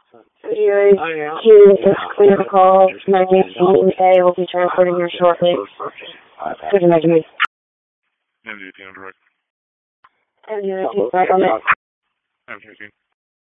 to clear the call. 918A will be transporting here shortly. Good night, Jimmy. MD18 direct. MD18, right on it. MD18.